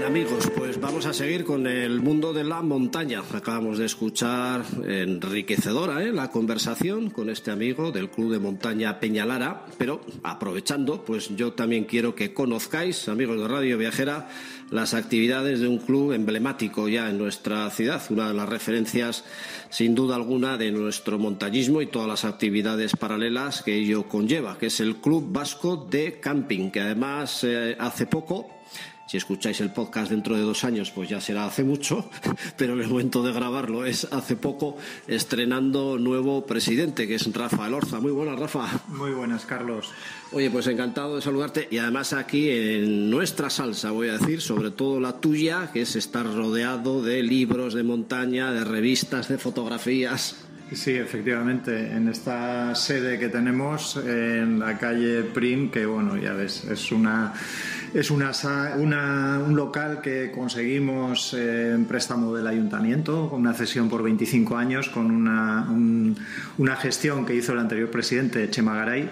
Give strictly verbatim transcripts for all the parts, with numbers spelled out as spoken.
amigos, pues vamos a seguir con el mundo de la montaña. Acabamos de escuchar enriquecedora ¿eh? la conversación con este amigo del Club de Montaña Peñalara, pero aprovechando, pues yo también quiero que conozcáis, amigos de Radio Viajera, las actividades de un club emblemático ya en nuestra ciudad, una de las referencias sin duda alguna de nuestro montañismo y todas las actividades paralelas que ello conlleva, que es el Club Vasco de Camping, que además eh, hace poco, si escucháis el podcast dentro de dos años, pues ya será hace mucho, pero en el momento de grabarlo es hace poco, estrenando nuevo presidente, que es Rafa Elorza. Muy buenas, Rafa. Muy buenas, Carlos. Oye, pues encantado de saludarte, y además aquí en nuestra salsa, voy a decir, sobre todo la tuya, que es estar rodeado de libros de montaña, de revistas, de fotografías. Sí, efectivamente, en esta sede que tenemos en la calle Prim, que bueno, ya ves, es una es una, una un local que conseguimos eh, en préstamo del ayuntamiento, con una cesión por veinticinco años, con una, un, una gestión que hizo el anterior presidente, Chema Garay.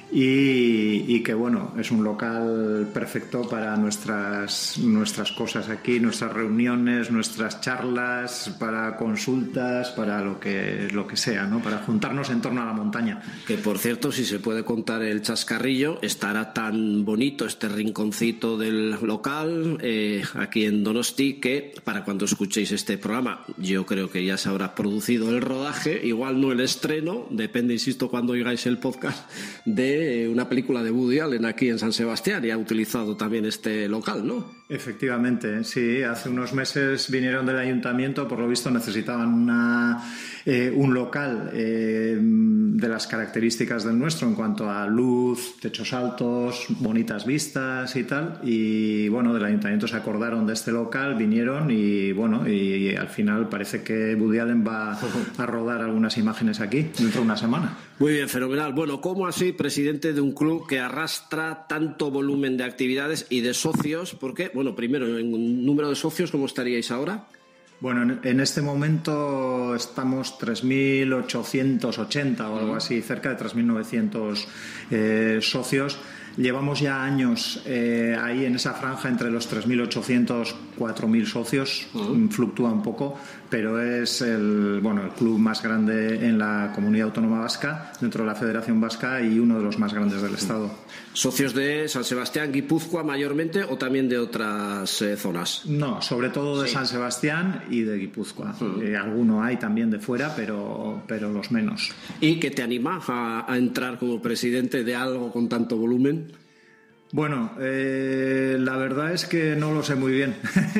Y, y que bueno, es un local perfecto para nuestras nuestras cosas aquí, nuestras reuniones, nuestras charlas, para consultas, para lo que lo que sea, ¿no? Para juntarnos en torno a la montaña. Que por cierto, si se puede contar el chascarrillo, estará tan bonito este rinconcito del local eh, aquí en Donosti, que para cuando escuchéis este programa yo creo que ya se habrá producido el rodaje, igual no el estreno, depende, insisto, cuando oigáis el podcast, de una película de Woody Allen aquí en San Sebastián, y ha utilizado también este local, ¿no? Efectivamente, sí. Hace unos meses vinieron del ayuntamiento, por lo visto necesitaban una, eh, un local eh, de las características del nuestro en cuanto a luz, techos altos, bonitas vistas y tal, y bueno, del ayuntamiento se acordaron de este local, vinieron y bueno, y, y al final parece que Woody Allen va a rodar algunas imágenes aquí dentro de una semana. Muy bien, fenomenal. Bueno, ¿cómo así, presidente de un club que arrastra tanto volumen de actividades y de socios? Porque, bueno, primero, en número de socios, ¿cómo estaríais ahora? Bueno, en este momento estamos tres mil ochocientos ochenta o algo así, cerca de tres mil novecientos eh, socios. Llevamos ya años eh, ahí en esa franja entre los tres mil ochocientos, cuatro mil socios, uh-huh. Fluctúa un poco, pero es el, bueno, el club más grande en la Comunidad Autónoma Vasca, dentro de la Federación Vasca, y uno de los más grandes del Estado. ¿Socios de San Sebastián, Guipúzcoa mayormente, o también de otras eh, zonas? No, sobre todo de sí. San Sebastián y de Guipúzcoa. Uh-huh. Eh, alguno hay también de fuera, pero, pero los menos. ¿Y qué te anima a, a entrar como presidente de algo con tanto volumen? Bueno, eh, la verdad es que no lo sé muy bien.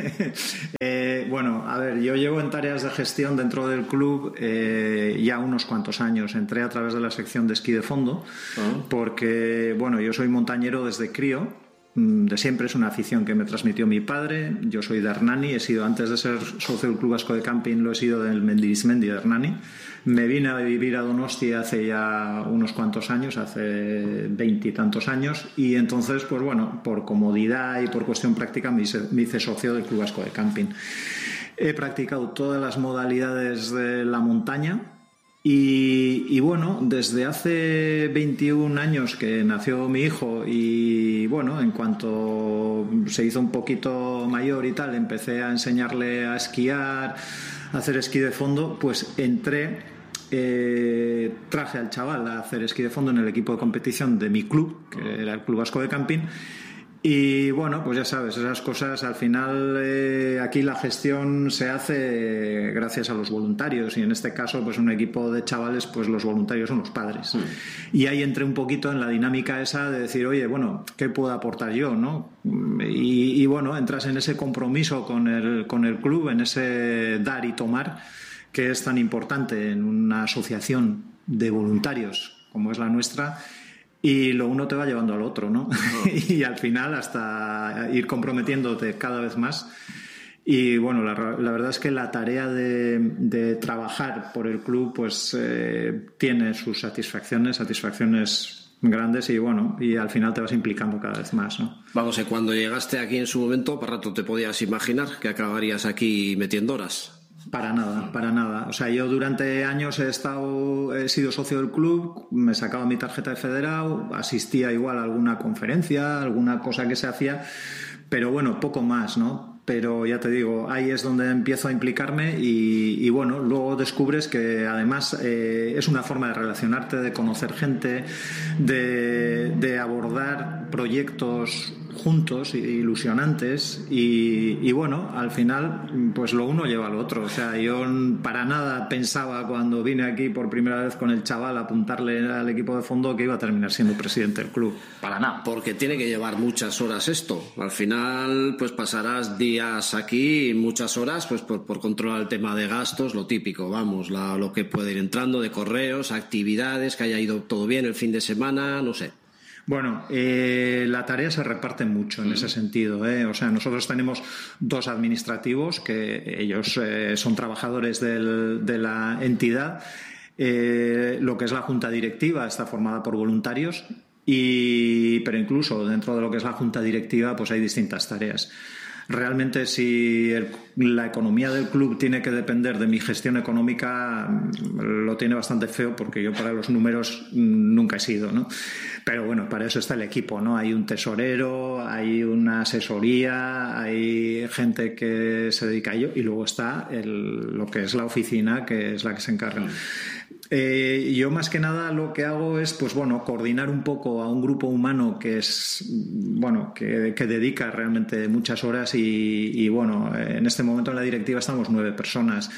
eh, bueno, a ver, yo llevo en tareas de gestión dentro del club eh, ya unos cuantos años. Entré a través de la sección de esquí de fondo, uh-huh. porque, bueno, yo soy montañero desde crío. De siempre, es una afición que me transmitió mi padre. Yo soy de Hernani, he sido, antes de ser socio del Club Vasco de Camping, lo he sido del Mendibismendi de Hernani. Me vine a vivir a Donosti hace ya unos cuantos años, hace veintitantos años, y entonces, pues bueno, por comodidad y por cuestión práctica me hice, me hice socio del Club Vasco de Camping. He practicado todas las modalidades de la montaña. Y, y bueno, desde hace veintiún años que nació mi hijo, y bueno, en cuanto se hizo un poquito mayor y tal, empecé a enseñarle a esquiar, a hacer esquí de fondo, pues entré, eh, traje al chaval a hacer esquí de fondo en el equipo de competición de mi club, que era el Club Vasco de Camping. Y bueno, pues ya sabes, esas cosas al final, eh, aquí la gestión se hace gracias a los voluntarios, y en este caso pues un equipo de chavales, pues los voluntarios son los padres. Sí. Y ahí entré un poquito en la dinámica esa de decir, oye, bueno, ¿qué puedo aportar yo, no? Y, y bueno, entras en ese compromiso con el, con el club, en ese dar y tomar, que es tan importante en una asociación de voluntarios como es la nuestra. Y lo uno te va llevando al otro, ¿no? Oh. Y al final hasta ir comprometiéndote cada vez más. Y bueno, la, la verdad es que la tarea de, de trabajar por el club pues eh, tiene sus satisfacciones, satisfacciones grandes, y bueno, y al final te vas implicando cada vez más, ¿no? Vamos, eh, cuando llegaste aquí en su momento, para rato te podías imaginar que acabarías aquí metiendo horas. Para nada, para nada. O sea, yo durante años he estado, he sido socio del club, me sacaba mi tarjeta de federado, asistía igual a alguna conferencia, alguna cosa que se hacía, pero bueno, poco más, ¿no? pero ya te digo, ahí es donde empiezo a implicarme y, y bueno, luego descubres que además eh, es una forma de relacionarte, de conocer gente, de, de abordar proyectos juntos, ilusionantes y, y bueno, al final pues lo uno lleva al otro. O sea, yo para nada pensaba cuando vine aquí por primera vez con el chaval a apuntarle al equipo de fondo que iba a terminar siendo presidente del club. Para nada. Porque tiene que llevar muchas horas esto. Al final pues pasarás días aquí, muchas horas pues por, por controlar el tema de gastos, lo típico, vamos, la, lo que puede ir entrando de correos, actividades, que haya ido todo bien el fin de semana, no sé. Bueno, eh, la tarea se reparte mucho en ese sentido, ¿eh? O sea, nosotros tenemos dos administrativos que ellos eh, son trabajadores del, de la entidad. Eh, lo que es la junta directiva está formada por voluntarios, y, pero incluso dentro de lo que es la junta directiva pues hay distintas tareas. Realmente, si el, la economía del club tiene que depender de mi gestión económica, lo tiene bastante feo, porque yo para los números nunca he sido, ¿no? Pero bueno, para eso está el equipo, ¿no? Hay un tesorero, hay una asesoría, hay gente que se dedica a ello, y luego está el, lo que es la oficina, que es la que se encarga. Eh, yo más que nada lo que hago es, pues bueno, coordinar un poco a un grupo humano que es, bueno, que, que dedica realmente muchas horas y, y bueno, en este momento en la directiva estamos nueve personas.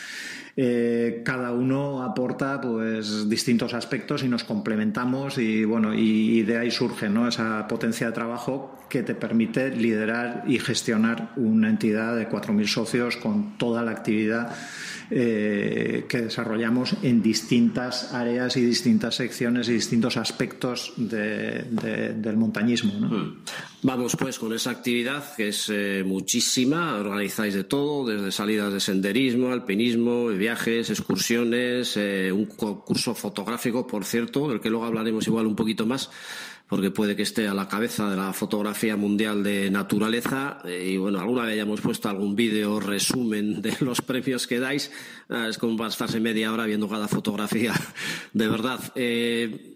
Eh, cada uno aporta pues distintos aspectos y nos complementamos y bueno, y, y de ahí surge, ¿no?, esa potencia de trabajo que te permite liderar y gestionar una entidad de cuatro mil socios con toda la actividad Eh, que desarrollamos en distintas áreas y distintas secciones y distintos aspectos de, de, del montañismo, ¿no? Vamos pues con esa actividad que es eh, muchísima. Organizáis de todo, desde salidas de senderismo, alpinismo, viajes, excursiones, eh, un concurso fotográfico, por cierto, del que luego hablaremos igual un poquito más, porque puede que esté a la cabeza de la fotografía mundial de naturaleza. Y bueno, alguna vez hayamos puesto algún vídeo resumen de los premios que dais. Ah, es como para estarse media hora viendo cada fotografía, de verdad. Eh,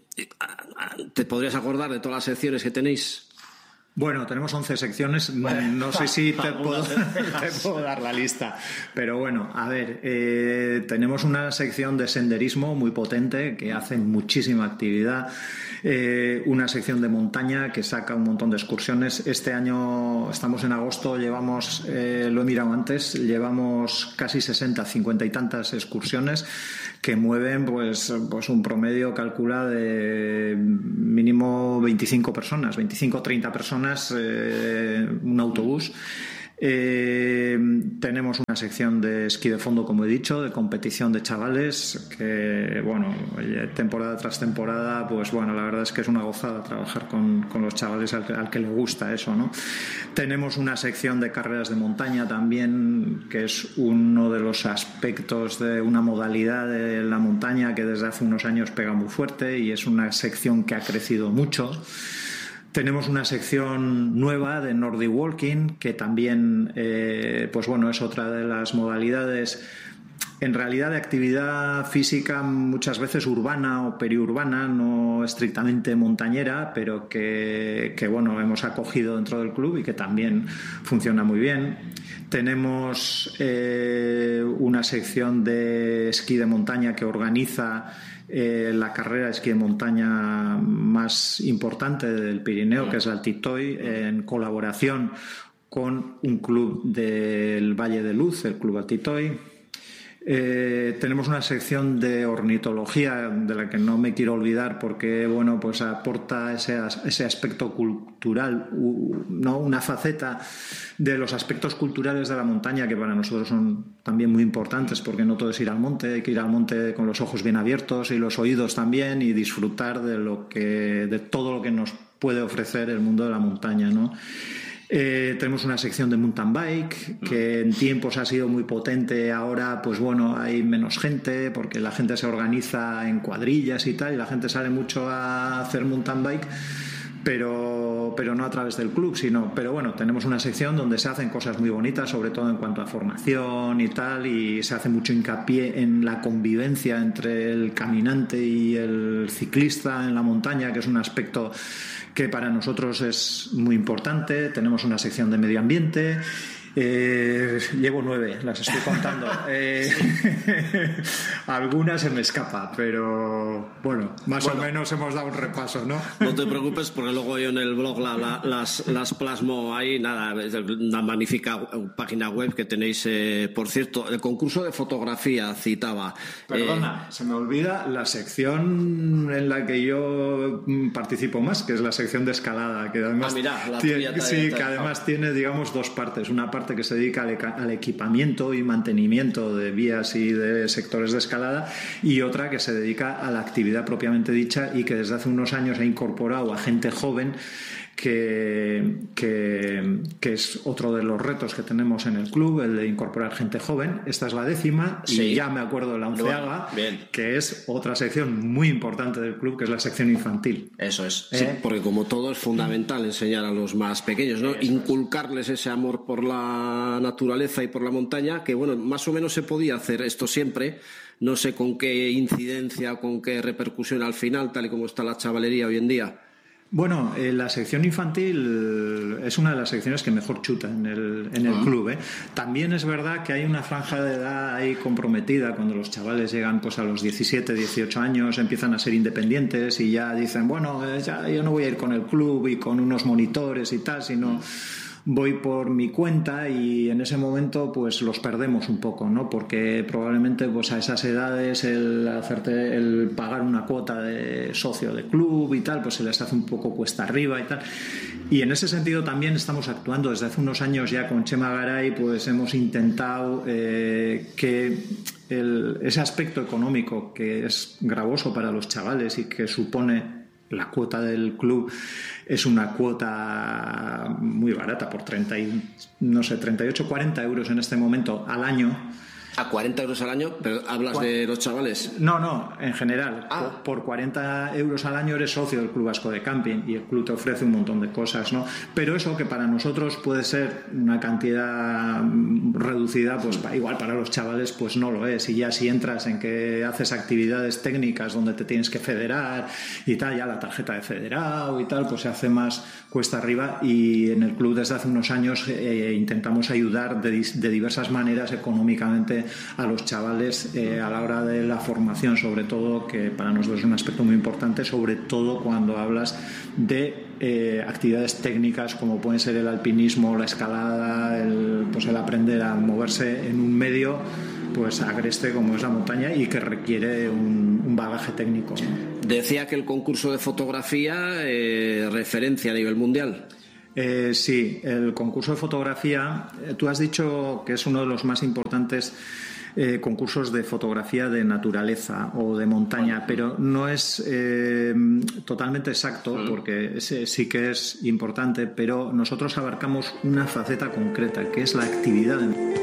¿Te podrías acordar de todas las secciones que tenéis? Bueno, tenemos once secciones, bueno, no sé si te puedo, te puedo dar la lista, pero bueno, a ver, eh, tenemos una sección de senderismo muy potente que hace muchísima actividad, eh, una sección de montaña que saca un montón de excursiones. Este año estamos en agosto, llevamos, eh, lo he mirado antes, llevamos casi sesenta, cincuenta y tantas excursiones que mueven pues, pues un promedio, calcula, de mínimo veinticinco personas, veinticinco o treinta personas, eh, un autobús. Eh, tenemos una sección de esquí de fondo, como he dicho, de competición de chavales, que, bueno, temporada tras temporada, pues bueno, la verdad es que es una gozada trabajar con, con los chavales al que, al que le gusta eso, ¿no? Tenemos una sección de carreras de montaña también, que es uno de los aspectos de una modalidad de la montaña que desde hace unos años pega muy fuerte y es una sección que ha crecido mucho. Tenemos una sección nueva de Nordic Walking, que también, eh, pues bueno, es otra de las modalidades, en realidad, de actividad física muchas veces urbana o periurbana, no estrictamente montañera, pero que, que bueno, hemos acogido dentro del club y que también funciona muy bien. Tenemos eh, una sección de esquí de montaña que organiza Eh, la carrera de esquí de montaña más importante del Pirineo, que es la Altitoy, en colaboración con un club del Valle de Luz, el Club Altitoy. Eh, tenemos una sección de ornitología de la que no me quiero olvidar porque bueno, pues aporta ese, ese aspecto cultural, ¿no? Una faceta de los aspectos culturales de la montaña que para nosotros son también muy importantes, porque no todo es ir al monte, hay que ir al monte con los ojos bien abiertos y los oídos también y disfrutar de lo que, de todo lo que nos puede ofrecer el mundo de la montaña, ¿no? Eh, tenemos una sección de mountain bike que en tiempos ha sido muy potente. Ahora pues bueno, hay menos gente porque la gente se organiza en cuadrillas y tal, y la gente sale mucho a hacer mountain bike, pero, pero no a través del club, sino, pero bueno, tenemos una sección donde se hacen cosas muy bonitas, sobre todo en cuanto a formación y tal, y se hace mucho hincapié en la convivencia entre el caminante y el ciclista en la montaña, que es un aspecto que para nosotros es muy importante. Tenemos una sección de medio ambiente Eh, llevo nueve, las estoy contando. Eh, algunas se me escapa, pero bueno, más bueno, o menos hemos dado un repaso, ¿no? No te preocupes, porque luego yo en el blog la, la, las, las plasmo ahí, nada, es una magnífica página web que tenéis, eh, por cierto, el concurso de fotografía citaba. Perdona, eh, se me olvida la sección en la que yo participo más, que es la sección de escalada, que además, ah, mira, la tiene, tuya sí, que además tiene, digamos, dos partes. Una parte que se dedica al, al equipamiento y mantenimiento de vías y de sectores de escalada, y otra que se dedica a la actividad propiamente dicha y que desde hace unos años ha incorporado a gente joven, que, que, que es otro de los retos que tenemos en el club, el de incorporar gente joven. Esta es la décima, sí. Y ya me acuerdo de la onceava, bueno, que es otra sección muy importante del club, que es la sección infantil. Eso es, ¿Eh? Sí, porque como todo es fundamental enseñar a los más pequeños, ¿no? Eso inculcarles es. Ese amor por la naturaleza y por la montaña, que bueno, más o menos se podía hacer esto siempre, no sé con qué incidencia, con qué repercusión al final, tal y como está la chavalería hoy en día. Bueno, eh, la sección infantil es una de las secciones que mejor chuta en el, en el uh-huh. club, ¿eh? También es verdad que hay una franja de edad ahí comprometida cuando los chavales llegan pues a los diecisiete, dieciocho años, empiezan a ser independientes y ya dicen, bueno, eh, ya, yo no voy a ir con el club y con unos monitores y tal, sino... voy por mi cuenta, y en ese momento pues los perdemos un poco, ¿no? Porque probablemente pues a esas edades el hacerte el pagar una cuota de socio de club y tal pues se les hace un poco cuesta arriba y tal, y en ese sentido también estamos actuando desde hace unos años ya con Chema Garay, pues hemos intentado eh, que el, ese aspecto económico que es gravoso para los chavales y que supone la cuota del club, es una cuota muy barata, por treinta y, no sé, treinta y ocho, cuarenta euros en este momento al año. ¿A cuarenta euros al año? ¿Pero hablas ¿Cuál? de los chavales? No, no, en general. Ah. Por, por cuarenta euros al año eres socio del Club Vasco de Camping y el club te ofrece un montón de cosas, ¿no? Pero eso, que para nosotros puede ser una cantidad reducida, pues igual para los chavales pues no lo es. Y ya si entras en que haces actividades técnicas donde te tienes que federar y tal, ya la tarjeta de federado y tal, pues se hace más cuesta arriba. Y en el club desde hace unos años eh, intentamos ayudar de, de diversas maneras económicamente a los chavales eh, a la hora de la formación, sobre todo, que para nosotros es un aspecto muy importante, sobre todo cuando hablas de eh, actividades técnicas como pueden ser el alpinismo, la escalada, el, pues el aprender a moverse en un medio pues agreste como es la montaña y que requiere un, un bagaje técnico, ¿no? Decía que el concurso de fotografía eh, referencia a nivel mundial. Eh, sí, el concurso de fotografía, eh, tú has dicho que es uno de los más importantes eh, concursos de fotografía de naturaleza o de montaña, pero no es eh, totalmente exacto, porque ese sí que es importante, pero nosotros abarcamos una faceta concreta, que es la actividad de...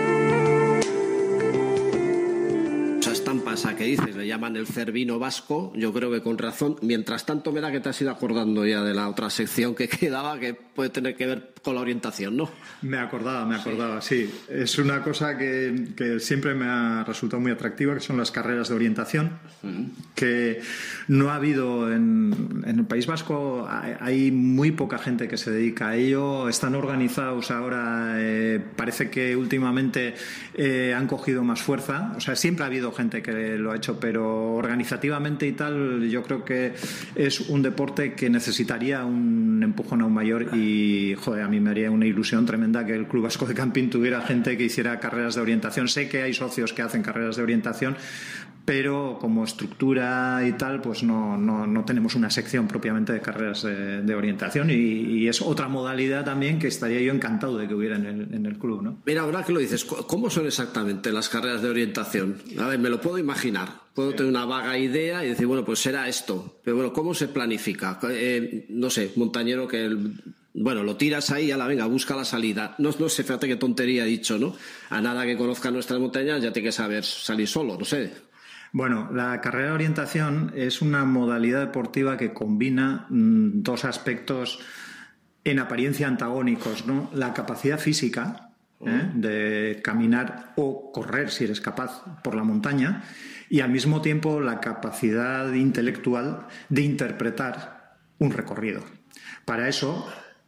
A que dices, le llaman el cervino vasco, yo creo que con razón. Mientras tanto me da que te has ido acordando ya de la otra sección que quedaba, que puede tener que ver con la orientación, ¿no? Me acordaba, me acordaba, sí. sí. Es una cosa que, que siempre me ha resultado muy atractiva, que son las carreras de orientación, uh-huh. que no ha habido en, en el País Vasco, hay, hay muy poca gente que se dedica a ello, están organizados ahora, eh, parece que últimamente eh, han cogido más fuerza, o sea, siempre ha habido gente que lo ha hecho, pero organizativamente y tal, yo creo que es un deporte que necesitaría un empujón aún mayor y, joder, a mí me haría una ilusión tremenda que el Club Vasco de Camping tuviera gente que hiciera carreras de orientación. Sé que hay socios que hacen carreras de orientación, pero como estructura y tal, pues no, no, no tenemos una sección propiamente de carreras de, de orientación y, y es otra modalidad también que estaría yo encantado de que hubiera en el, en el club, ¿no? Mira, ahora que lo dices, ¿cómo son exactamente las carreras de orientación? A ver, me lo puedo imaginar, puedo sí. tener una vaga idea y decir, bueno, pues será esto, pero bueno, ¿cómo se planifica? Eh, no sé, montañero que... El, bueno, lo tiras ahí y a la venga, busca la salida. No, no sé, fíjate qué tontería he dicho, ¿no? A nada que conozca nuestras montañas ya tiene que saber salir solo, no sé. Bueno, la carrera de orientación es una modalidad deportiva que combina mmm, dos aspectos en apariencia antagónicos, ¿no? La capacidad física, ¿eh? de caminar o correr, si eres capaz, por la montaña, y al mismo tiempo la capacidad intelectual de interpretar un recorrido. Para eso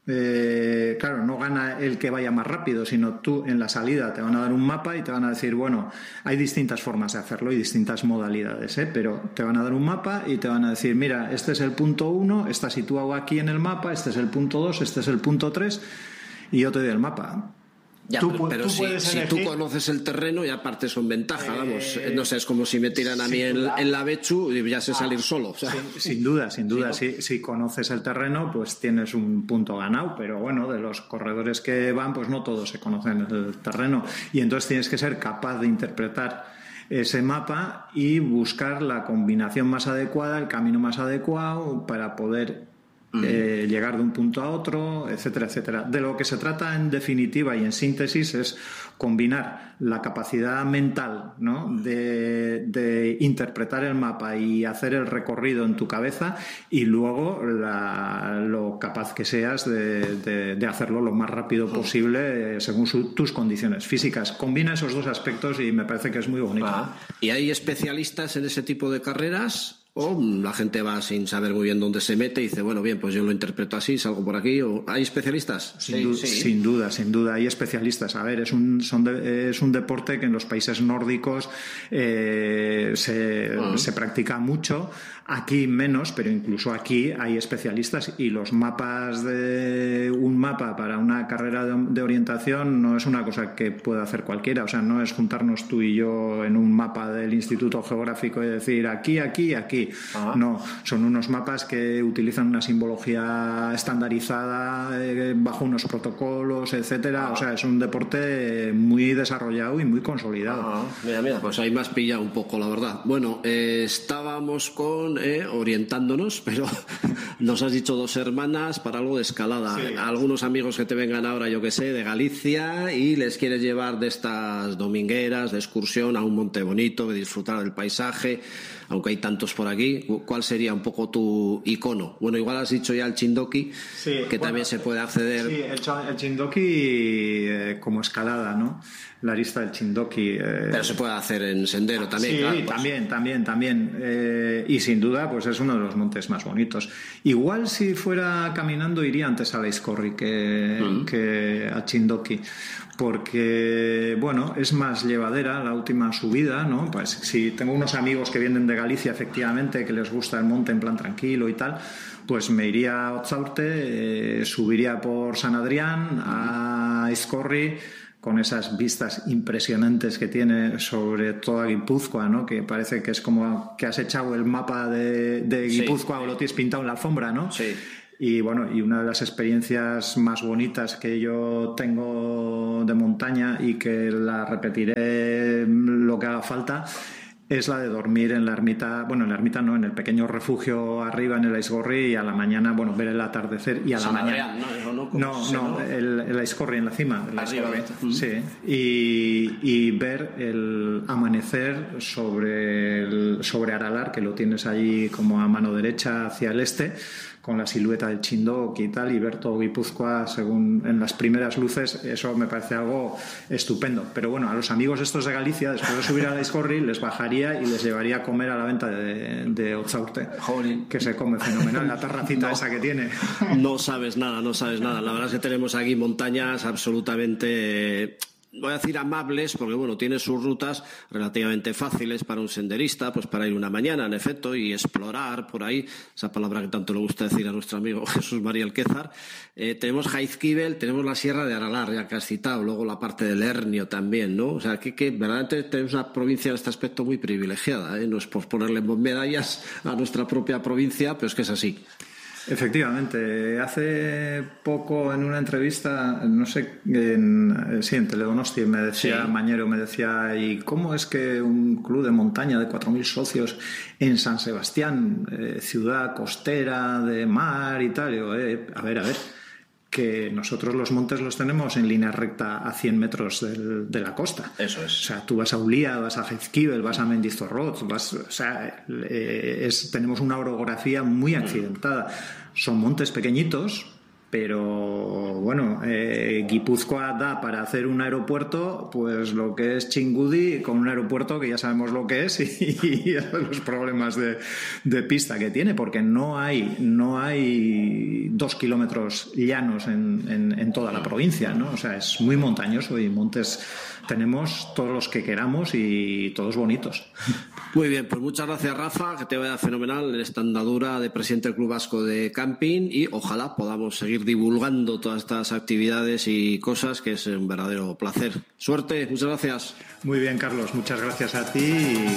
Eh, claro, no gana el que vaya más rápido, sino tú en la salida te van a dar un mapa y te van a decir, bueno, hay distintas formas de hacerlo y distintas modalidades, ¿eh? Pero te van a dar un mapa y te van a decir, mira, este es el punto uno, está situado aquí en el mapa, este es el punto dos, este es el punto tres, y yo te doy el mapa. Ya, tú, pero, pero tú si, si tú conoces el terreno, y aparte son ventaja, eh, vamos, no sé, es como si me tiran a mí en, en la Bechu y ya sé ah, salir solo. O sea. sin, sin duda, sin duda, sí, ¿no? si, si conoces el terreno, pues tienes un punto ganado, pero bueno, de los corredores que van, pues no todos se conocen el terreno, y entonces tienes que ser capaz de interpretar ese mapa y buscar la combinación más adecuada, el camino más adecuado para poder Eh, llegar de un punto a otro, etcétera, etcétera. De lo que se trata en definitiva y en síntesis es combinar la capacidad mental, ¿no? de, de interpretar el mapa y hacer el recorrido en tu cabeza, y luego la, lo capaz que seas de, de, de hacerlo lo más rápido posible eh, según su, tus condiciones físicas. Combina esos dos aspectos y me parece que es muy bonito. Ah, ¿y hay especialistas en ese tipo de carreras? ¿O la gente va sin saber muy bien dónde se mete y dice, bueno, bien, pues yo lo interpreto así, salgo por aquí? ¿O hay especialistas? Sin, sí, du- sí. sin duda, sin duda, hay especialistas. A ver, es un, son de, es un deporte que en los países nórdicos eh, se, uh-huh. se practica mucho. Aquí menos, pero incluso aquí hay especialistas, y los mapas de un mapa para una carrera de, de orientación no es una cosa que pueda hacer cualquiera. O sea, no es juntarnos tú y yo en un mapa del Instituto Geográfico y decir aquí, aquí, aquí. Uh-huh. No, son unos mapas que utilizan una simbología estandarizada eh, bajo unos protocolos, etcétera. Uh-huh. O sea, es un deporte muy desarrollado y muy consolidado. Uh-huh. Mira, mira, pues ahí me has pillado un poco, la verdad. Bueno, eh, estábamos con Eh, orientándonos, pero nos has dicho dos hermanas para algo de escalada. Sí. Algunos amigos que te vengan ahora, yo que sé, de Galicia, y les quieres llevar de estas domingueras, de excursión a un monte bonito, de disfrutar del paisaje, aunque hay tantos por aquí. ¿Cuál sería un poco tu icono? Bueno, igual has dicho ya el Chindoki, sí, que bueno, también se puede acceder. Sí, el, el Chindoki eh, como escalada, ¿no? La arista del Chindoki. Eh... Pero se puede hacer en sendero también. Sí, claro, pues. también, también, también. Eh, y sin duda, pues es uno de los montes más bonitos. Igual si fuera caminando iría antes a la Aizkorri que, uh-huh. que a Chindoki, porque, bueno, es más llevadera la última subida, ¿no? Pues si tengo unos amigos que vienen de Galicia, efectivamente, que les gusta el monte en plan tranquilo y tal, pues me iría a Otzaurte, eh, subiría por San Adrián a Aizkorri, con esas vistas impresionantes que tiene sobre toda Guipúzcoa, ¿no? Que parece que es como que has echado el mapa de, de Guipúzcoa, sí, o lo tienes pintado en la alfombra, ¿no? Sí. Y bueno, y una de las experiencias más bonitas que yo tengo de montaña, y que la repetiré lo que haga falta, es la de dormir en la ermita, bueno, en la ermita no, en el pequeño refugio arriba en el Aizkorri, y a la mañana, bueno, ver el atardecer, y a la San mañana... Adrián, ¿no? No, no, no, el, el Aizkorri, en la cima del Aizkorri, uh-huh. sí, y, y ver el amanecer sobre, el, sobre Aralar, que lo tienes allí como a mano derecha hacia el este, con la silueta del Chindoki y tal, y ver todo Guipúzcoa según en las primeras luces, eso me parece algo estupendo. Pero bueno, a los amigos estos de Galicia, después de subir a la Aizkorri, les bajaría y les llevaría a comer a la venta de, de Otzaurte, Jolín. Que se come fenomenal, la terracita no, esa que tiene. No sabes nada, no sabes nada. La verdad es que tenemos aquí montañas absolutamente... voy a decir amables, porque bueno, tiene sus rutas relativamente fáciles para un senderista, pues para ir una mañana, en efecto, y explorar por ahí, esa palabra que tanto le gusta decir a nuestro amigo Jesús María Alquézar. Eh, tenemos Jaizkibel, tenemos la Sierra de Aralar, ya que has citado, luego la parte del Hernio también, ¿no? O sea, que, que verdaderamente tenemos una provincia en este aspecto muy privilegiada, ¿eh? No es por ponerle medallas a nuestra propia provincia, pero es que es así. Efectivamente, hace poco en una entrevista, no sé, en, sí, en Teledonosti me decía, sí. Mañero me decía, ¿y cómo es que un club de montaña de cuatro mil socios en San Sebastián, eh, ciudad costera, de mar y tal? Y digo, eh, a ver, a ver, que nosotros los montes los tenemos en línea recta a cien metros del, de la costa. Eso es. O sea, tú vas a Ulia, vas a Jaizkibel, vas a Mendizorroz, vas, o sea, eh, es, tenemos una orografía muy accidentada. Son montes pequeñitos, pero bueno, eh, Guipúzcoa da para hacer un aeropuerto, pues lo que es Chingudi, con un aeropuerto que ya sabemos lo que es y, y los problemas de, de pista que tiene, porque no hay, no hay dos kilómetros llanos en, en, en toda la provincia, ¿no? O sea, es muy montañoso y montes tenemos todos los que queramos y todos bonitos. Muy bien, pues muchas gracias, Rafa, que te vaya fenomenal en esta andadura de presidente del Club Vasco de Camping, y ojalá podamos seguir divulgando todas estas actividades y cosas, que es un verdadero placer. Suerte, muchas gracias. Muy bien, Carlos, muchas gracias a ti.